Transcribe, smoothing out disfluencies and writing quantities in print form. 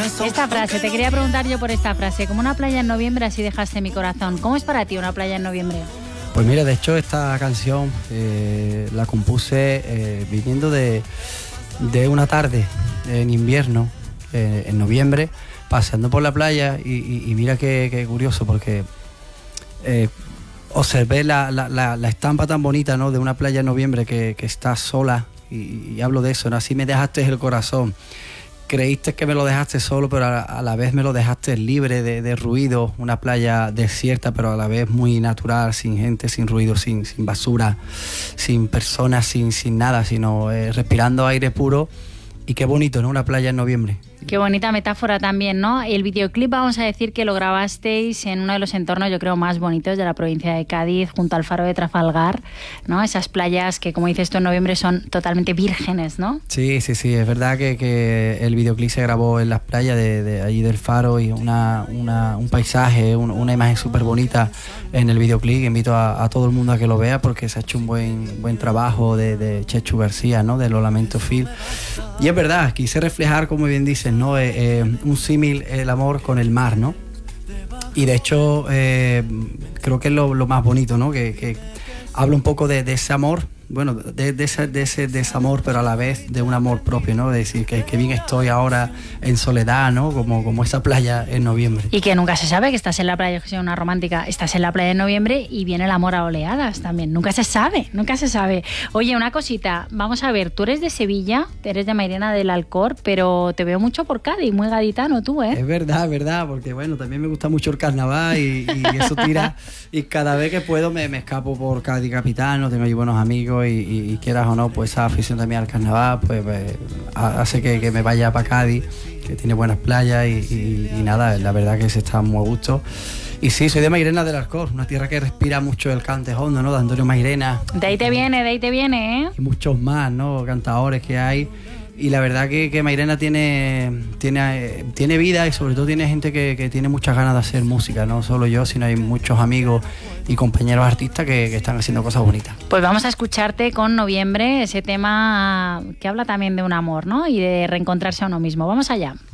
Esta frase, te quería preguntar yo por esta frase. Como una playa en noviembre, así dejaste mi corazón. ¿Cómo es para ti una playa en noviembre? Pues mira, de hecho esta canción la compuse viniendo de una tarde en invierno, en noviembre, paseando por la playa y mira qué curioso, porque observé la estampa tan bonita, ¿no?, de una playa en noviembre que está sola y hablo de eso, ¿no? Así me dejaste el corazón. Creíste que me lo dejaste solo, pero a la vez me lo dejaste libre de ruido, una playa desierta, pero a la vez muy natural, sin gente, sin ruido, sin basura, sin personas, sin nada, sino respirando aire puro. Y qué bonito, ¿no?, una playa en noviembre. Qué bonita metáfora también, ¿no? El videoclip, vamos a decir que lo grabasteis en uno de los entornos, yo creo, más bonitos de la provincia de Cádiz, junto al faro de Trafalgar, ¿no? Esas playas que, como dices tú, en noviembre son totalmente vírgenes, ¿no? Sí, es verdad que el videoclip se grabó en las playas de allí del faro y un paisaje, una imagen súper bonita en el videoclip. Invito a todo el mundo a que lo vea porque se ha hecho un buen trabajo de Chechu García, ¿no?, de Lo Lamento Phil. Y es verdad, quise reflejar, como bien dices, ¿no?, un símil, el amor con el mar, ¿no? Y de hecho creo que es lo más bonito, ¿no?, que habla un poco de ese amor, bueno, de ese desamor, pero a la vez de un amor propio, ¿no? De decir que bien estoy ahora en soledad, ¿no? Como esa playa en noviembre. Y que nunca se sabe que estás en la playa, que sea una romántica, estás en la playa en noviembre y viene el amor a oleadas también. Nunca se sabe. Oye, una cosita, vamos a ver, tú eres de Sevilla, eres de Mairena del Alcor, pero te veo mucho por Cádiz, muy gaditano tú, ¿eh? Es verdad, porque bueno, también me gusta mucho el carnaval y eso tira. Y cada vez que puedo me escapo por Cádiz capital, no tengo allí buenos amigos y quieras o no, pues esa afición también al carnaval pues hace que me vaya para Cádiz, que tiene buenas playas y nada, la verdad que se está muy a gusto. Y sí, soy de Mairena del Alcor, una tierra que respira mucho el cante hondo, ¿no?, de Antonio Mairena. De ahí te viene, ¿eh? Y muchos más, ¿no?, cantadores que hay. Y la verdad que Mairena tiene vida y sobre todo tiene gente que tiene muchas ganas de hacer música, no solo yo, sino hay muchos amigos y compañeros artistas que están haciendo cosas bonitas. Pues vamos a escucharte con Noviembre, ese tema que habla también de un amor, ¿no?, y de reencontrarse a uno mismo. Vamos allá.